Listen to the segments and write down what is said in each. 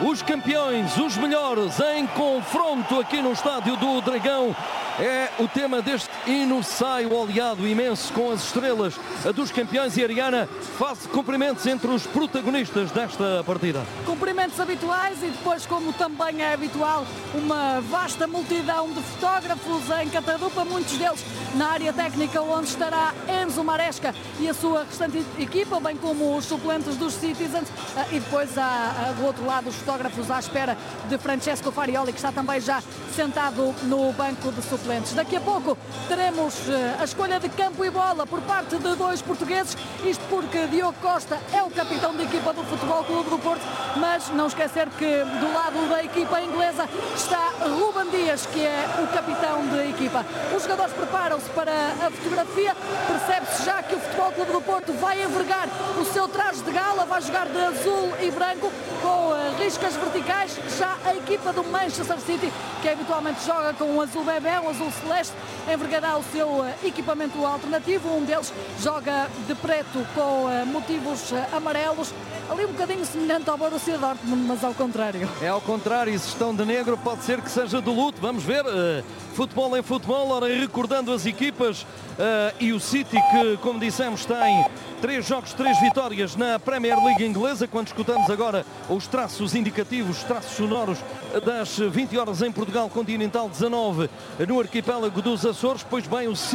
os campeões, os melhores em confronto aqui no Estádio do Dragão. É o tema deste hino, sai o oleado imenso com as estrelas dos campeões e Ariana faz cumprimentos entre os protagonistas desta partida. Cumprimentos habituais e depois, como também é habitual, uma vasta multidão de fotógrafos em Catadupa, muitos deles na área técnica onde estará Enzo Maresca e a sua restante equipa, bem como os suplentes dos Citizens, e depois há do outro lado os fotógrafos à espera de Francesco Farioli, que está também já sentado no banco de suplentes. Daqui a pouco teremos a escolha de campo e bola por parte de dois portugueses, isto porque Diogo Costa é o capitão da equipa do Futebol Clube do Porto, mas não esquecer que do lado da equipa inglesa está Ruben Dias, que é o capitão da equipa. Os jogadores preparam-se para a fotografia, percebe-se já que o Futebol Clube do Porto vai envergar o seu traje de gala, vai jogar de azul e branco com riscas verticais. Já a equipa do Manchester City, que habitualmente joga com um azul bebê, um azul celeste, envergará o seu equipamento alternativo. Um deles joga de preto com motivos amarelos, ali um bocadinho semelhante ao Borussia Dortmund, mas ao contrário. É ao contrário, e se estão de negro pode ser que seja do luto, vamos ver. Futebol é futebol, ora, recordando as equipas, e o City que, como dissemos, tem 3 jogos, 3 vitórias na Premier League inglesa, quando escutamos agora os traços indicativos, traços sonoros das 20 horas em Portugal Continental, 19 no arquipélago dos Açores. Pois bem, os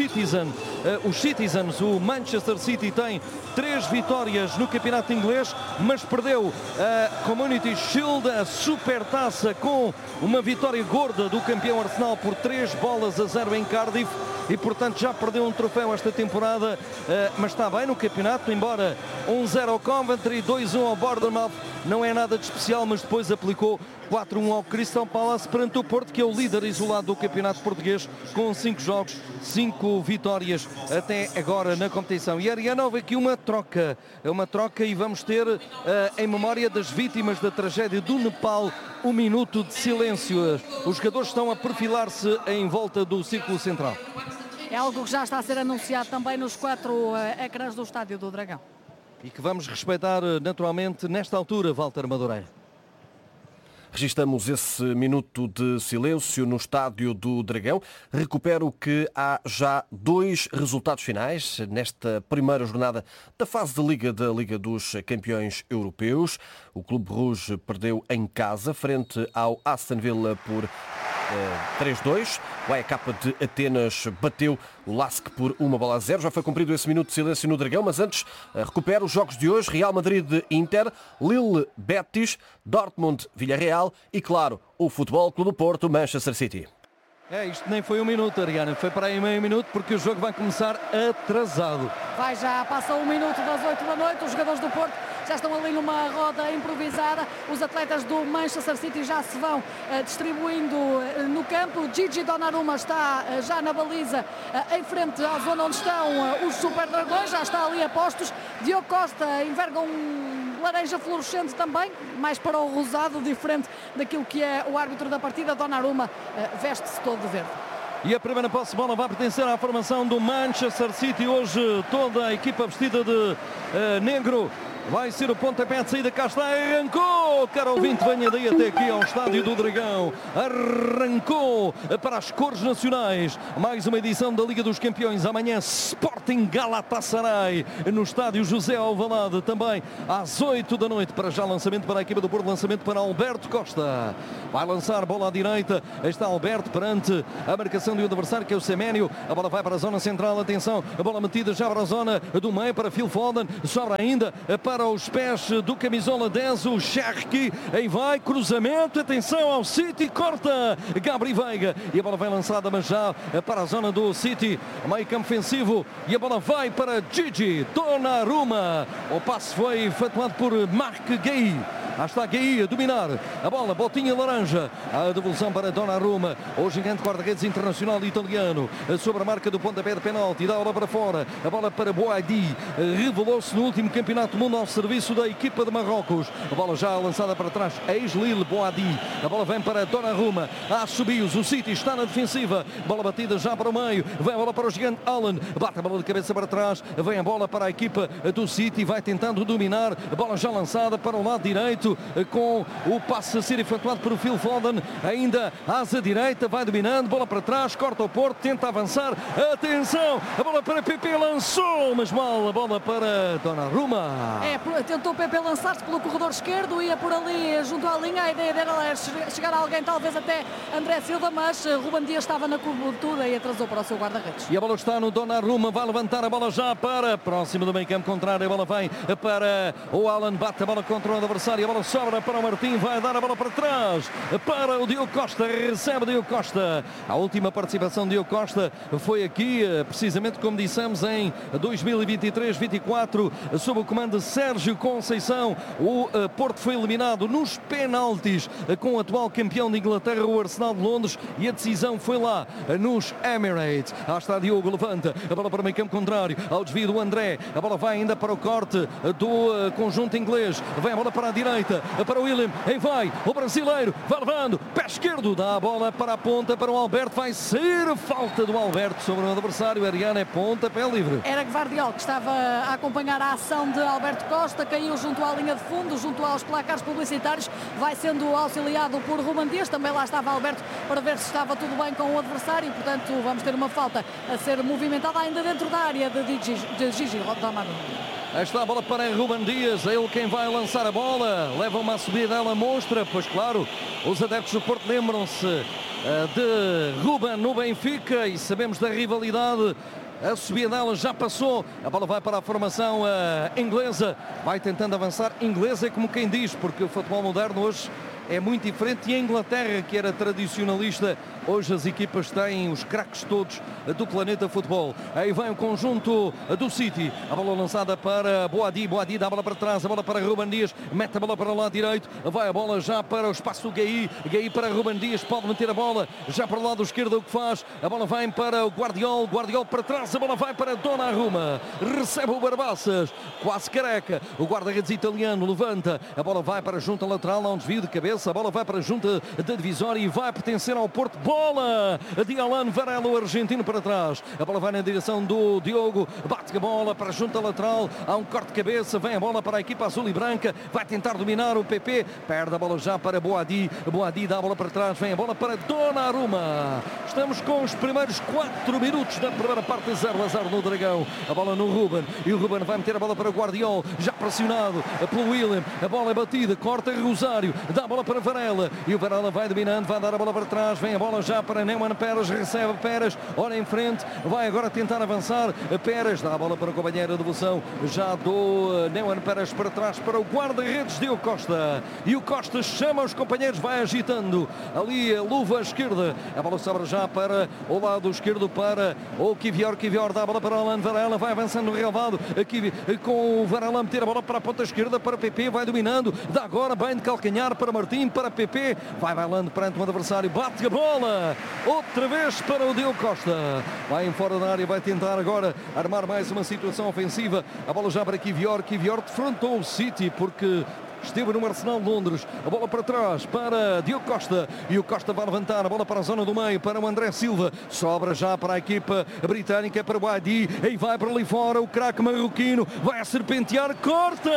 Citizens, o Manchester City tem 3 vitórias no campeonato inglês, mas perdeu a Community Shield, a supertaça, com uma vitória gorda do campeão Arsenal por 3-0 em Cardiff. E portanto já perdeu um troféu esta temporada, mas está bem no campeonato, embora 1-0 ao Coventry, 2-1 ao Bournemouth, não é nada de especial, mas depois aplicou 4-1 ao Crystal Palace perante o Porto, que é o líder isolado do campeonato português, com 5 jogos, 5 vitórias até agora na competição. E Ariana, houve aqui uma troca e vamos ter, em memória das vítimas da tragédia do Nepal, um minuto de silêncio. Os jogadores estão a perfilar-se em volta do círculo central. É algo que já está a ser anunciado também nos 4 ecrãs do Estádio do Dragão. E que vamos respeitar naturalmente nesta altura, Walter Madureira. Registamos esse minuto de silêncio no Estádio do Dragão. Recupero que há já 2 resultados finais nesta primeira jornada da fase de Liga da Liga dos Campeões Europeus. O Clube Rouge perdeu em casa frente ao Aston Villa por 3-2. O AEK de Atenas bateu o LASK por 1-0. Já foi cumprido esse minuto de silêncio no Dragão, mas antes recupero os jogos de hoje: Real Madrid-Inter, Lille-Betis, Dortmund-Villarreal e, claro, o Futebol Clube do Porto, Manchester City. Isto nem foi um minuto, Ariana, foi para aí meio minuto, porque o jogo vai começar atrasado. Passa 1 minuto das 8 da noite, os jogadores do Porto já estão ali numa roda improvisada, os atletas do Manchester City já se vão distribuindo no campo. Gigi Donnarumma está já na baliza, em frente à zona onde estão os Super Dragões, já está ali a postos. Diogo Costa enverga um laranja fluorescente também, mais para o rosado, diferente daquilo que é o árbitro da partida. Donnarumma veste-se todo de verde. E a primeira posse de bola vai pertencer à formação do Manchester City. Hoje toda a equipa vestida de negro. Vai ser o pontapé de saída, cá está, arrancou, caro ouvinte, venha daí até aqui ao Estádio do Dragão, arrancou para as cores nacionais, mais uma edição da Liga dos Campeões, amanhã Sporting Galatasaray, no Estádio José Alvalade, também às 8 da noite, para já lançamento para a equipa do Porto, lançamento para Alberto Costa, vai lançar bola à direita, está Alberto perante a marcação do adversário, que é o Seménio, a bola vai para a zona central, atenção, a bola metida já para a zona do meio, para Phil Foden, sobra ainda para os pés do camisola 10, o Cherki, aí vai, cruzamento, atenção ao City, corta Gabri Veiga, e a bola vai lançada, mas já para a zona do City, meio campo ofensivo, e a bola vai para Gigi Donnarumma, o passe foi efetuado por Marc Guéhi. Está Guéhi a dominar a bola, botinha laranja, a devolução para Donnarumma, o gigante guarda-redes internacional italiano, sobre a marca do pontapé de penalti, dá a bola para fora, a bola para Boadi, revelou-se no último campeonato do mundo ao serviço da equipa de Marrocos, a bola já lançada para trás, ex-Lille Boadi, a bola vem para Donnarumma, há subios, o City está na defensiva, bola batida já para o meio, vem a bola para o gigante Allen, bate a bola de cabeça para trás, vem a bola para a equipa do City, vai tentando dominar, a bola já lançada para o lado direito, Porto com o passe a ser efetuado por Phil Foden, ainda asa direita, vai dominando, bola para trás, corta o Porto, tenta avançar, atenção, a bola para PP, lançou, mas mal, a bola para Donnarumma. Tentou PP lançar-se pelo corredor esquerdo, ia por ali junto à linha, a ideia dele era chegar a alguém, talvez até André Silva, mas Ruben Dias estava na cobertura e atrasou para o seu guarda-redes. E a bola está no Donnarumma, vai levantar a bola já para próximo do meio campo contrário, a bola vai para o Alan, bate a bola contra o adversário, a bola sobra para o Martim, vai dar a bola para trás, para o Diogo Costa, recebe o Diogo Costa. A última participação de Diogo Costa foi aqui, precisamente como dissemos, em 2023-24, sob o comando de Sérgio Conceição. O Porto foi eliminado nos penaltis com o atual campeão de Inglaterra, o Arsenal de Londres, e a decisão foi lá nos Emirates. Lá está Diogo, levanta a bola para o meio campo contrário, ao desvio do André, a bola vai ainda para o corte do conjunto inglês, vem a bola para a direita, para o William, aí vai o brasileiro, vai levando, pé esquerdo, dá a bola para a ponta, para o Alberto, vai ser falta do Alberto sobre o adversário, Ariana, é ponta, pé livre. Era Gvardiol que estava a acompanhar a ação de Alberto Costa, caiu junto à linha de fundo, junto aos placares publicitários, vai sendo auxiliado por Ruben Dias, também lá estava Alberto para ver se estava tudo bem com o adversário, portanto vamos ter uma falta a ser movimentada ainda dentro da área de Gigi Donnarumma. Aí está a bola para Ruben Dias, é ele quem vai lançar a bola, leva uma subida, ela monstra, pois claro, os adeptos do Porto lembram-se de Ruben no Benfica e sabemos da rivalidade. A subida dela já passou, a bola vai para a formação inglesa, vai tentando avançar, inglesa é como quem diz, porque o futebol moderno hoje é muito diferente, e a Inglaterra, que era tradicionalista, hoje as equipas têm os craques todos do planeta futebol. Aí vem o conjunto do City, a bola lançada para Boadi, Boadi dá a bola para trás, a bola para Ruben Dias, mete a bola para o lado direito, vai a bola já para o espaço do Gaí, Gaí para Ruben Dias, pode meter a bola já para o lado esquerdo, o que faz, a bola vai para o Gvardiol, Gvardiol para trás, a bola vai para Donnarumma, recebe o Barbaças, quase careca, o guarda-redes italiano levanta, a bola vai para a junta lateral, há um desvio de cabeça, a bola vai para a junta da divisória e vai pertencer ao Porto. Bola de Alan Varela, o argentino, para trás. A bola vai na direção do Diogo, bate a bola para a junta lateral, há um corte de cabeça, vem a bola para a equipa azul e branca, vai tentar dominar o PP, perde a bola já para Boadi, Boadi dá a bola para trás, vem a bola para Donnarumma. Estamos com os primeiros 4 minutos da primeira parte, 0-0 no Dragão. A bola no Ruben, e o Ruben vai meter a bola para o Gvardiol, já pressionado pelo William, a bola é batida, corta Rosário, dá a bola para Varela, e o Varela vai dominando, vai dar a bola para trás, vem a bola já para Neumann Pérez, recebe Pérez, olha em frente, vai agora tentar avançar, Pérez dá a bola para o companheiro de devolução, já do Neumann Pérez para trás, para o guarda-redes Diogo Costa, e o Costa chama os companheiros, vai agitando ali a luva esquerda, a bola sobra já para o lado esquerdo, para o Kivior, Kivior dá a bola para o Alan Varela, vai avançando no relvado, aqui com o Varela meter a bola para a ponta esquerda, para PP, vai dominando, dá agora bem de calcanhar para Martim, para PP, vai bailando perante um adversário, bate a bola, outra vez para o Diogo Costa, vai em fora da área, vai tentar agora armar mais uma situação ofensiva, a bola já para Kivior, Kivior defrontou o City, porque esteve no Arsenal de Londres, a bola para trás para Diogo Costa, e o Costa vai levantar a bola para a zona do meio, para o André Silva, sobra já para a equipa britânica, para o Boadi, e vai para ali fora o craque marroquino, vai a serpentear, corta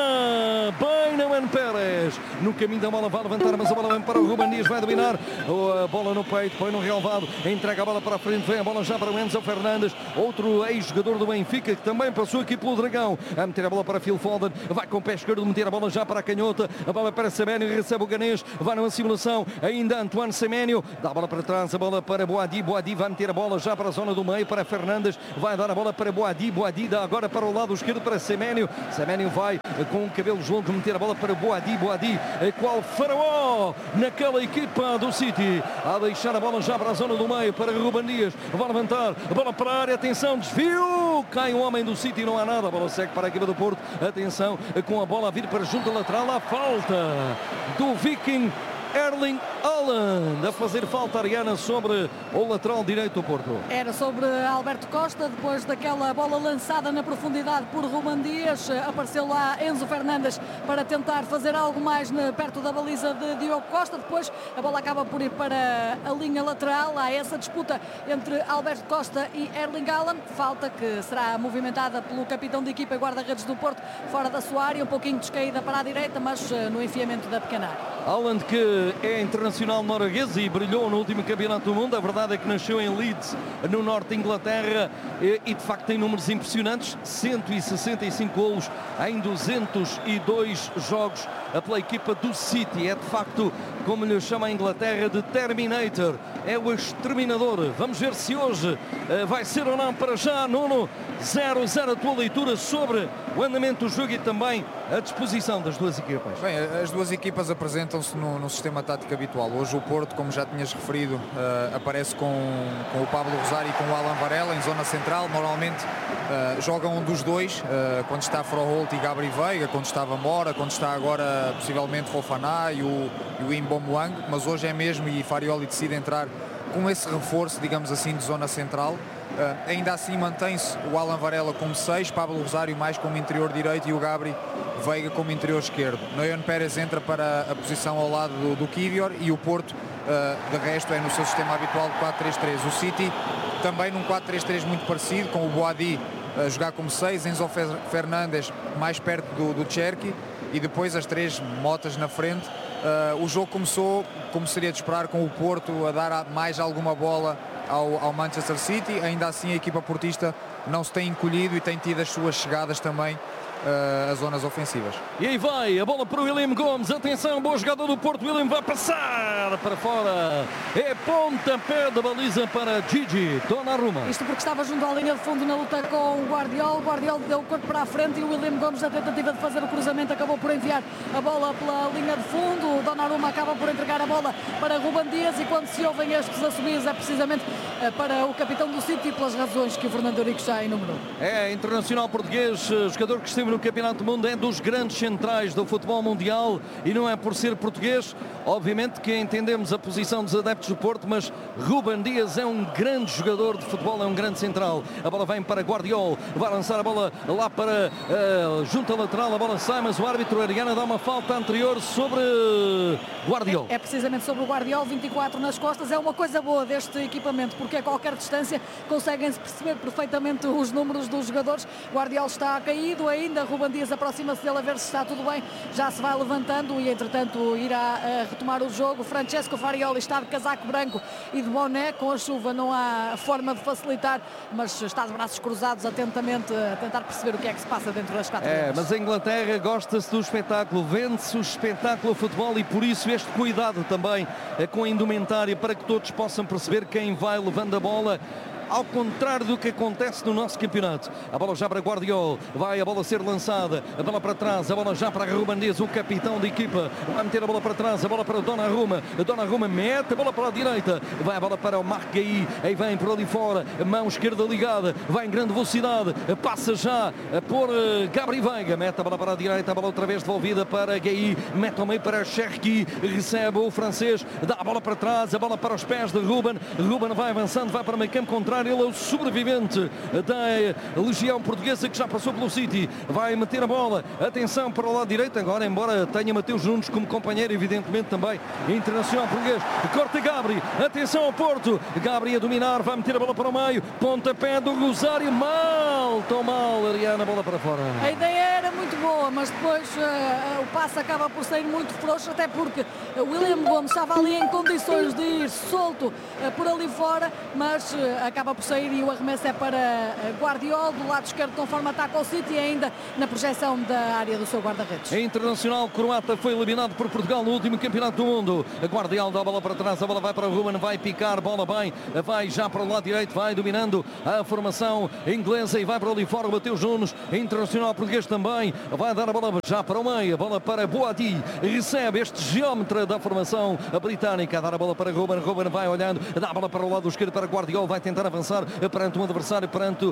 bem Neumann Pérez, no caminho da bola vai levantar, mas a bola vem para o Ruben Dias, vai dominar a bola no peito, põe no relvado, entrega a bola para a frente, vem a bola já para o Enzo Fernandes, outro ex-jogador do Benfica, que também passou aqui pelo Dragão, a meter a bola para Phil Foden, vai com o pé esquerdo meter a bola já para a canhota, a bola para Semenyo, recebe o ganês, vai numa simulação, ainda Antoine Semenyo, dá a bola para trás, a bola para Boadi, Boadi vai meter a bola já para a zona do meio, para Fernandes, vai dar a bola para Boadi, Boadi dá agora para o lado esquerdo para Semenyo, Semenyo vai com o cabelo longo meter a bola para Boadi, Boadi, qual faraó naquela equipa do City, a deixar a bola já para a zona do meio, para Ruben Dias, vai levantar, a bola para a área, atenção, desvio, cai um homem do City, não há nada, a bola segue para a equipa do Porto, atenção, com a bola a vir para a junta lateral, a falta do Viking Erling Haaland a fazer falta, Ariana, sobre o lateral direito do Porto. Era sobre Alberto Costa, depois daquela bola lançada na profundidade por Ruben Dias, apareceu lá Enzo Fernandes para tentar fazer algo mais perto da baliza de Diogo Costa, depois a bola acaba por ir para a linha lateral, há essa disputa entre Alberto Costa e Erling Haaland, falta que será movimentada pelo capitão de equipa e guarda-redes do Porto, fora da sua área, um pouquinho descaída para a direita, mas no enfiamento da pequena área. Haaland, que é internacional norueguês e brilhou no último campeonato do mundo. A verdade é que nasceu em Leeds, no norte de Inglaterra, e de facto tem números impressionantes. 165 golos em 202 jogos pela equipa do City. É de facto, como lhe chama a Inglaterra, de Terminator. É o exterminador. Vamos ver se hoje vai ser ou não. Para já, Nuno, 0-0 a tua leitura sobre o andamento do jogo e também a disposição das duas equipas. Bem, as duas equipas apresentam-se no sistema tático habitual. Hoje o Porto, como já tinhas referido, aparece com o Pablo Rosário e com o Alan Varela em zona central. Normalmente jogam um dos dois, quando está Froholt e Gabri Veiga, quando estava Mora, quando está agora possivelmente Fofana e o Mbomboang, mas hoje é mesmo, e Farioli decide entrar com esse reforço, digamos assim, de zona central. Ainda assim mantém-se o Alan Varela como 6, Pablo Rosário mais como interior direito e o Gabri Veiga como interior esquerdo. Noyon Pérez entra para a posição ao lado do Kivior e o Porto, de resto, é no seu sistema habitual de 4-3-3. O City também num 4-3-3 muito parecido, com o Boadi a jogar como 6, Enzo Fernandes mais perto do Cherki e depois as três motas na frente. O jogo começou, como seria de esperar, com o Porto a dar mais alguma bola ao Manchester City. Ainda assim a equipa portista não se tem encolhido e tem tido as suas chegadas também as zonas ofensivas. E aí vai a bola para o William Gomes. Atenção, bom jogador do Porto. William vai passar para fora. É pontapé da baliza para Gigi Donnarumma. Isto porque estava junto à linha de fundo na luta com o Guardiola. O Guardiola deu o corpo para a frente e o William Gomes, na tentativa de fazer o cruzamento, acabou por enviar a bola pela linha de fundo. O Donnarumma acaba por entregar a bola para Ruben Dias e quando se ouvem estes assobios é precisamente para o capitão do City, pelas razões que o Fernando Eurico já enumerou. É internacional português, jogador que esteve no Campeonato do Mundo, é dos grandes centrais do futebol mundial e não é por ser português, obviamente que entendemos a posição dos adeptos do Porto, mas Ruben Dias é um grande jogador de futebol, é um grande central. A bola vem para Guardiola, vai lançar a bola lá para junta lateral, a bola sai, mas o árbitro Ariana dá uma falta anterior sobre Guardiola. É precisamente sobre o Guardiola, 24 nas costas, é uma coisa boa deste equipamento, porque a qualquer distância conseguem-se perceber perfeitamente os números dos jogadores. Guardiola está caído ainda, Ruben Dias aproxima-se dele a ver se está tudo bem, já se vai levantando e entretanto irá retomar o jogo. Francesco Farioli está de casaco branco e de boné, com a chuva não há forma de facilitar, mas está de braços cruzados atentamente a tentar perceber o que é que se passa dentro das quatro linhas. Mas a Inglaterra gosta-se do espetáculo, vende-se o espetáculo futebol e por isso este cuidado também com a indumentária para que todos possam perceber quem vai levando a bola, ao contrário do que acontece no nosso campeonato. A bola já para Guardiola, vai a bola ser lançada, a bola para trás, a bola já para Ruben Dias, o capitão da equipa, vai meter a bola para trás, a bola para o Donnarumma mete a bola para a direita, vai a bola para o Marc Guéhi, aí vem por ali fora, mão esquerda ligada, vai em grande velocidade, passa já por Gabri Veiga, mete a bola para a direita, a bola outra vez devolvida para Guéhi, mete ao meio para Cherki, recebe o francês, dá a bola para trás, a bola para os pés de Ruben vai avançando, vai para o meio campo contrário. Ele é o sobrevivente da Legião Portuguesa que já passou pelo City. Vai meter a bola. Atenção para o lado direito agora, embora tenha Mateus Nunes como companheiro, evidentemente também internacional português. Corta Gabri. Atenção ao Porto. Gabri a dominar. Vai meter a bola para o meio. Pontapé do Rosário. Tão mal. Ariana, bola para fora. A ideia era muito boa, mas depois o passe acaba por sair muito frouxo, até porque o William Gomes estava ali em condições de ir solto por ali fora, mas acaba por sair e o arremesso é para Guardiola, do lado esquerdo, conforme ataca o City, ainda na projeção da área do seu guarda-redes. A internacional croata foi eliminado por Portugal no último campeonato do mundo. A Guardiola dá a bola para trás, a bola vai para o Ruben, vai picar, bola bem, vai já para o lado direito, vai dominando a formação inglesa e vai para ali fora o Mateus Nunes, internacional português também. também. Vai dar a bola já para o meio. A bola para Boadi. Recebe este geómetra da formação britânica. A dar a bola para Ruben. Ruben vai olhando. Dá a bola para o lado esquerdo para Guardiola. Vai tentar avançar perante um adversário, perante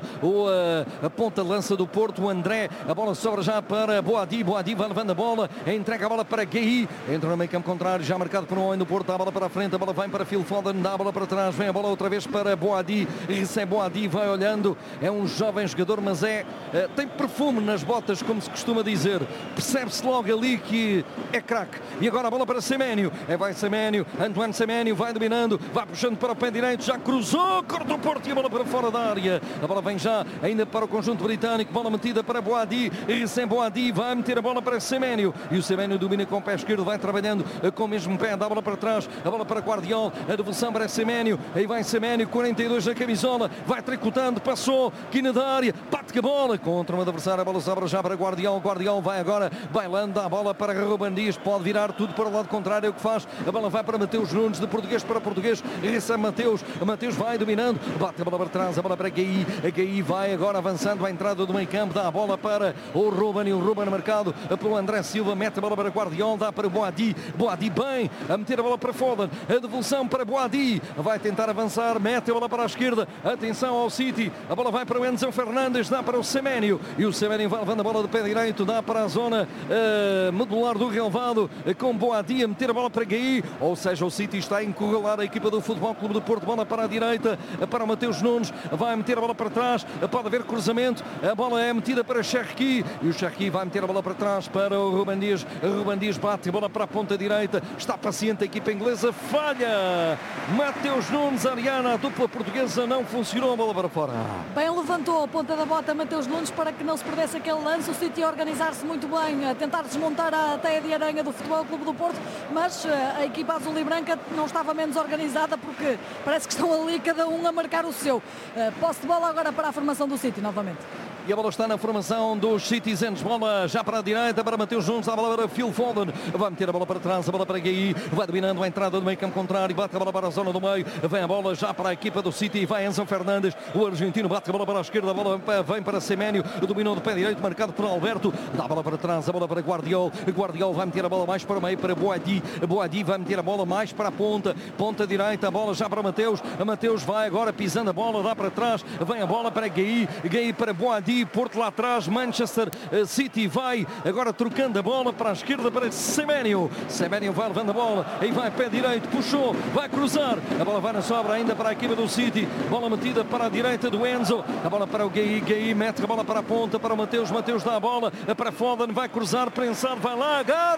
a ponta-lança do Porto, o André. A bola sobra já para Boadi. Boadi vai levando a bola. Entrega a bola para Guehi. Entra no meio campo contrário. Já marcado por um homem do Porto. Dá a bola para a frente. A bola vem para Phil Foden. Dá a bola para trás. Vem a bola outra vez para Boadi. Recebe Boadi. Vai olhando. É um jovem jogador, mas tem perfume nas botas, como se costuma dizer. Percebe-se logo ali que é craque. E agora a bola para Semenyo. Vai Semenyo. Antoine Semenyo vai dominando. Vai puxando para o pé direito. Já cruzou. Corta o Porto e a bola para fora da área. A bola vem já ainda para o conjunto britânico. Bola metida para Boadi. Recebe Boadi. Vai meter a bola para Semenyo. E o Semenyo domina com o pé esquerdo. Vai trabalhando com o mesmo pé. Dá a bola para trás. A bola para Guardiola. A devolução para Semenyo. Aí vai Semenyo. 42 na camisola. Vai tricotando. Passou. Quina da área. Bate a bola contra um adversário. A bola sobra já para Guardiola. Guardiola vai agora bailando. Dá a bola para Ruben Dias. Pode virar tudo para o lado contrário. É o que faz. A bola vai para Mateus Nunes. De português para português. Recebe Mateus. Mateus vai dominando. Bate a bola para trás. A bola para Guehi. A Guehi vai agora avançando. A entrada do meio campo. Dá a bola para o Ruben. E o Ruben marcado pelo André Silva. Mete a bola para Guardiola. Dá para Boadi. Boadi bem. A meter a bola para Foden. A devolução para Boadi. Vai tentar avançar. Mete a bola para a esquerda. Atenção ao City. A bola vai para o Enzo Fernandes. Dá para o Semenyo. E o Semenyo vai levando a bola de pé direito. Dá para a zona medular do relvado. Com Boadi a meter a bola para Guehi. Ou seja, o City está a encurralar a equipa do Futebol Clube do Porto. Bola para a direita. Para o Mateus Nunes. Vai meter a bola para trás. Pode haver cruzamento. A bola é metida para Cherki. E o Cherki vai meter a bola para trás para o Ruben Dias. Ruben Dias bate a bola para a ponta direita. Está paciente a equipa inglesa. Falha. Mateus Nunes, Ariana, a dupla portuguesa não funcionou. A bola para fora. Bem levantou a ponta da bota Mateus Nunes para que não se perdesse aquele lance. O City a organizar-se muito bem, a tentar desmontar a teia de aranha do Futebol Clube do Porto, mas a equipa azul e branca não estava menos organizada porque parece que estão ali cada um a marcar o seu. Posse de bola agora para a formação do City novamente. E a bola está na formação dos Citizens. Bola já para a direita, para Mateus Nunes. A bola para Phil Foden. Vai meter a bola para trás, a bola para Guehi. Vai dominando a entrada do meio campo contrário. Bate a bola para a zona do meio. Vem a bola já para a equipa do City. Vai Enzo Fernandes. O argentino bate a bola para a esquerda. A bola vem para Semenyo. Dominou do pé direito, marcado por Alberto. Dá a bola para trás, a bola para Guardiola. Guardiola vai meter a bola mais para o meio, para Boadi. Boadi vai meter a bola mais para a ponta. Ponta direita, a bola já para Mateus. Mateus vai agora pisando a bola. Dá para trás. Vem a bola para Guehi. Guehi para Boadi. Porto lá atrás. Manchester City vai agora trocando a bola para a esquerda para Semenyo. Semenyo vai levando a bola. Aí vai pé direito. Puxou. Vai cruzar. A bola vai na sobra ainda para a equipa do City. Bola metida para a direita do Enzo. A bola para o Guehi. Guehi mete a bola para a ponta para o Mateus. Mateus dá a bola para Foden. Vai cruzar. Prensar. Vai lá.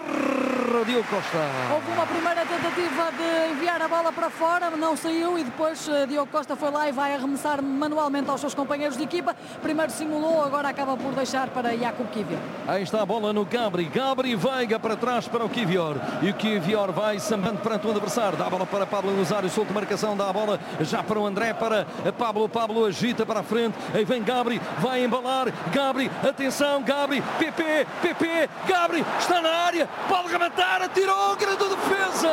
Agarra Diogo Costa. Houve uma primeira tentativa de enviar a bola para fora. Não saiu e depois Diogo Costa foi lá e vai arremessar manualmente aos seus companheiros de equipa. Primeiro simulou. Agora acaba por deixar para Jakub Kiwior. Aí está a bola no Gabri. Gabri Veiga para trás para o Kiwior. E o Kiwior vai sambando perante o adversário. Dá a bola para Pablo Rosário. Solta marcação. Dá a bola já para o André. Para Pablo. Pablo agita para a frente. Aí vem Gabri. Vai embalar. Gabri. Atenção. Gabri. PP. PP. Gabri. Está na área. Pode rematar. Atirou. Grande defesa.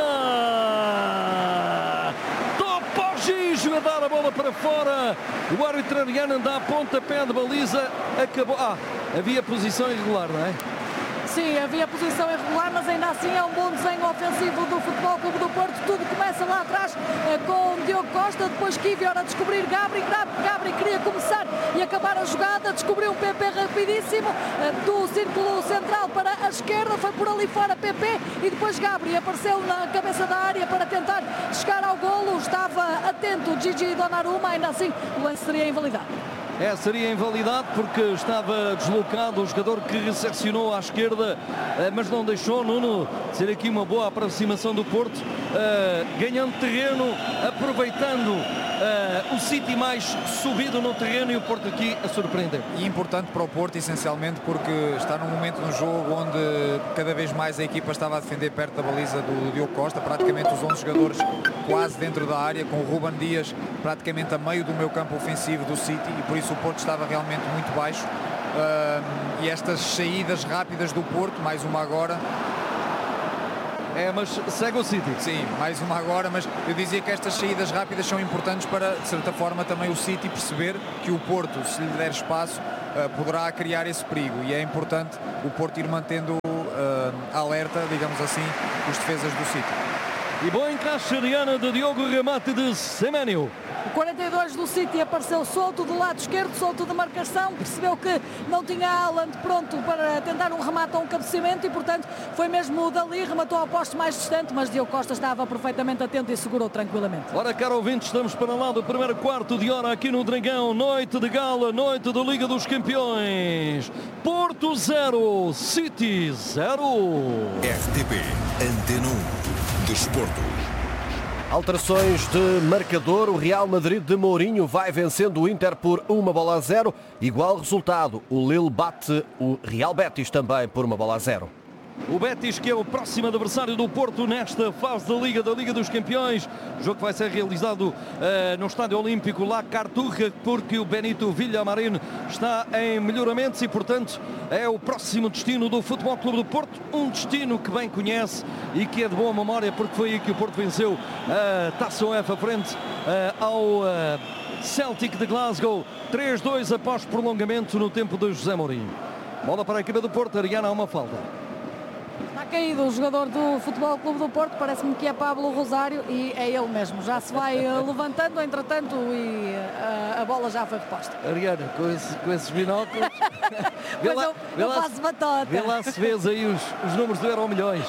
Gigio a dar a bola para fora. O árbitro ariano dá a pontapé de baliza. Acabou. Havia posição irregular, não é? Sim, havia posição irregular, mas ainda assim é um bom desenho ofensivo do Futebol Clube do Porto. Tudo começa lá atrás com Diogo Costa, depois Kiwior a descobrir Gabri. Gabri queria começar e acabar a jogada, descobriu um PP rapidíssimo do círculo central para a esquerda, foi por ali fora PP e depois Gabri apareceu na cabeça da área para tentar chegar ao golo. Estava atento Gigi Donnarumma, ainda assim o lance seria invalidado. Seria invalidado porque estava deslocado o jogador que recepcionou à esquerda, mas não deixou, Nuno, ser aqui uma boa aproximação do Porto, ganhando terreno, aproveitando o City mais subido no terreno e o Porto aqui a surpreender. E importante para o Porto, essencialmente, porque está num momento no jogo onde cada vez mais a equipa estava a defender perto da baliza do Diogo Costa, praticamente os 11 jogadores quase dentro da área, com o Ruben Dias praticamente a meio do meio campo ofensivo do City, e por isso o Porto estava realmente muito baixo. E estas saídas rápidas do Porto, mais uma agora. Mas segue o City. Sim, mais uma agora, mas eu dizia que estas saídas rápidas são importantes para, de certa forma, também o City perceber que o Porto, se lhe der espaço, poderá criar esse perigo, e é importante o Porto ir mantendo alerta, digamos assim, os defesas do City. E bom encaixe, Ariana, de Diogo, remate de Semenyo. O 42 do City apareceu solto do lado esquerdo, solto de marcação, percebeu que não tinha Haaland pronto para tentar um remate ou um cabeceamento e, portanto, foi mesmo dali, rematou ao poste mais distante, mas Diogo Costa estava perfeitamente atento e segurou tranquilamente. Ora, caro ouvinte, estamos para lá do primeiro quarto de hora aqui no Dragão, noite de gala, noite da Liga dos Campeões. Porto 0, City 0. RTP Antena 1 Desporto. Alterações de marcador. O Real Madrid de Mourinho vai vencendo o Inter por 1-0. Igual resultado. O Lille bate o Real Betis também por 1-0. O Betis, que é o próximo adversário do Porto nesta fase da Liga dos Campeões. O jogo que vai ser realizado no Estádio Olímpico La Cartuja, porque o Benito Villamarín está em melhoramentos e, portanto, é o próximo destino do Futebol Clube do Porto. Um destino que bem conhece e que é de boa memória, porque foi aí que o Porto venceu a Taça UEFA frente ao Celtic de Glasgow. 3-2 após prolongamento no tempo de José Mourinho. Bola para a equipa do Porto. Ariana, há uma falta. Está caído o jogador do Futebol Clube do Porto, parece-me que é Pablo Rosário e é ele mesmo. Já se vai levantando, entretanto, e a bola já foi reposta. Ariana, com esses binóculos, eu faço batota. Vê lá se vês aí os números do Euro Milhões.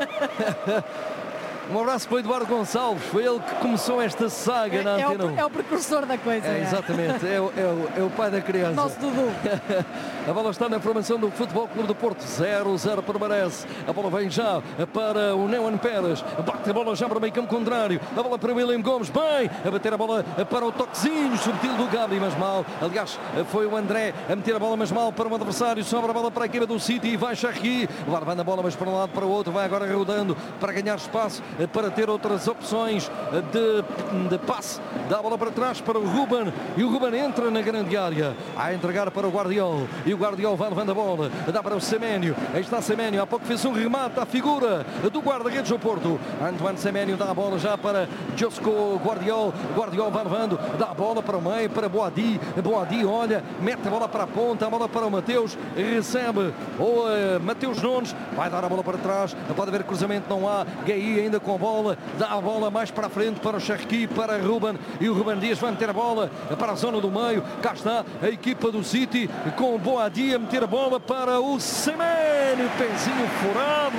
Um abraço para o Eduardo Gonçalves, foi ele que começou esta saga na Antena 1. É o precursor da coisa. Exatamente, é o pai da criança. Nosso Dudu. A bola está na formação do Futebol Clube do Porto, 0-0 permanece. A bola vem já para o Neumann Pérez, bate a bola já para o meio campo contrário. A bola para o William Gomes, bem, a bater a bola para o toquezinho subtil do Gabi, mas mal. Aliás, foi o André a meter a bola, mas mal para o adversário. Sobra a bola para a equipa do City e vai Charqui. Levando a bola, mas para um lado, para o outro. Vai agora rodando para ganhar espaço, para ter outras opções de passe. Dá a bola para trás para o Ruben e o Ruben entra na grande área a entregar para o Guardiol e o Guardiol vai levando a bola, dá para o Semenyo. Aí está Semenyo, há pouco fez um remate à figura do guarda-redes do Porto. Antoine Semenyo dá a bola já para Josko Guardiol. Guardiol vai levando, dá a bola para o meio, para Boadi. Boadi olha, mete a bola para a ponta, a bola para o Mateus, recebe o Mateus Nunes, vai dar a bola para trás, pode haver cruzamento, não há. Gaí ainda com a bola, dá a bola mais para a frente para o Charqui, para Ruben e o Ruben Dias vai meter a bola para a zona do meio. Cá está a equipa do City com o Boadi a meter a bola para o Semenyo, pezinho furado,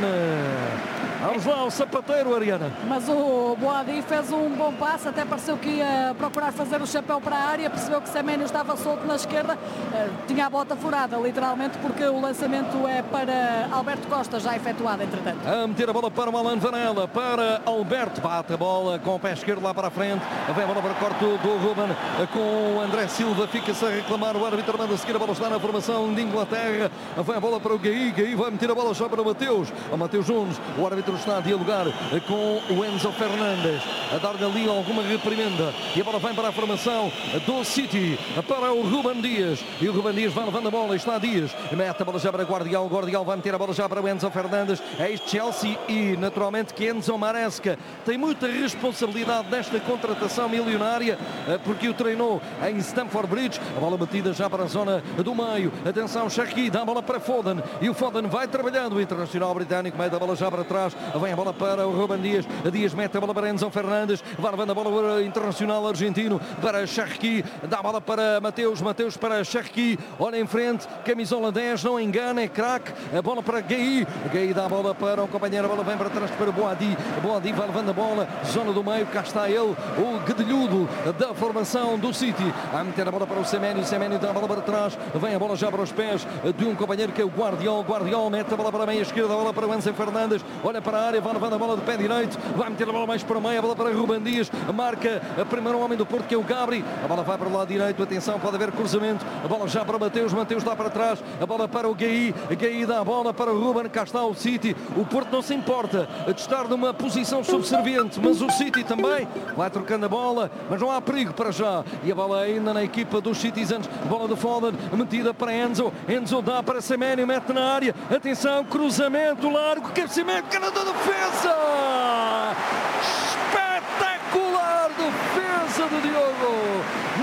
Antoine. Vamos lá, o sapateiro, Ariana. Mas o Boadi fez um bom passe, até pareceu que ia procurar fazer o chapéu para a área, percebeu que Semenyo estava solto na esquerda, tinha a bota furada, literalmente, porque o lançamento é para Alberto Costa, já efetuado, entretanto. A meter a bola para o Alan Varela, para Alberto, bate a bola com o pé esquerdo lá para a frente, vem a bola para o corte do Ruben, com o André Silva, fica-se a reclamar, o árbitro manda seguir, a bola está na formação de Inglaterra, vem a bola para o Gaí, Gaí vai meter a bola já para o Mateus Nunes, o árbitro está a dialogar com o Enzo Fernandes, a dar-lhe ali alguma reprimenda e a bola vem para a formação do City, para o Ruben Dias e o Ruben Dias vai levando a bola, está Dias, mete a bola já para Guardiol, Guardiol vai meter a bola já para o Enzo Fernandes, é este Chelsea e naturalmente que Enzo Maresca tem muita responsabilidade nesta contratação milionária porque o treinou em Stamford Bridge, a bola batida já para a zona do meio, atenção Charqui, dá a bola para Foden e o Foden vai trabalhando, o internacional britânico mete a bola já para trás, vem a bola para o Ruben Dias, Dias mete a bola para Enzo Fernandes, vai levando a bola para o internacional argentino, para Charqui, dá a bola para Mateus para Charqui, olha em frente, camisola 10, não engana, é craque, a bola para Gaí, Gaí dá a bola para o companheiro, a bola vem para trás para Boadi, Boadi vai levando a bola, zona do meio, cá está ele, o guedelhudo da formação do City, a meter a bola para o Semenyo, Semenyo dá a bola para trás, vem a bola já para os pés de um companheiro que é o Guardiol, Guardiol mete a bola para a meia esquerda, a bola para o Enzo Fernandes, olha para a área, vai levando a bola de pé direito, vai meter a bola mais para o meio, a bola para Ruben Dias, marca a primeiro homem do Porto que é o Gabri, a bola vai para o lado direito, atenção, pode haver cruzamento, a bola já para o Mateus dá para trás, a bola para o Gaí, Gaí dá a bola para o Ruben, cá está o City, o Porto não se importa de estar numa posição subserviente, mas o City também vai trocando a bola, mas não há perigo para já, e a bola ainda na equipa dos Citizens, bola do Foden, metida para Enzo, Enzo dá para Semenyo, mete na área, atenção, cruzamento largo, cabeceamento, canada defesa! Espetacular defesa de Diogo! Nunca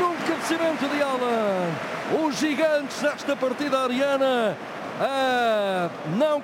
cabeceamento de Alan. Os gigantes desta partida, Ariana, não